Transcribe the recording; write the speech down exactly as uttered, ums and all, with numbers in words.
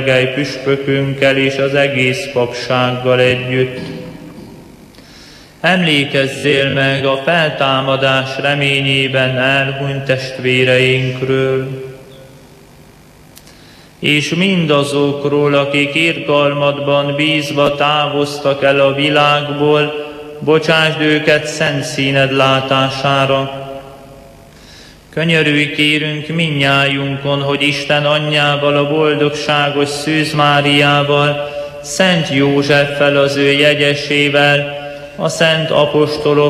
Gergely püspökünkkel és az egész papsággal együtt. Emlékezzél meg a feltámadás reményében elhunyt testvéreinkről, és mindazokról, akik irgalmadban bízva távoztak el a világból, bocsásd őket szent színed látására. Könyörülj kérünk mindnyájunkon, hogy Isten anyjával, a boldogságos Szűz Máriával, Szent Józseffel, az ő jegyesével, a szent apostolok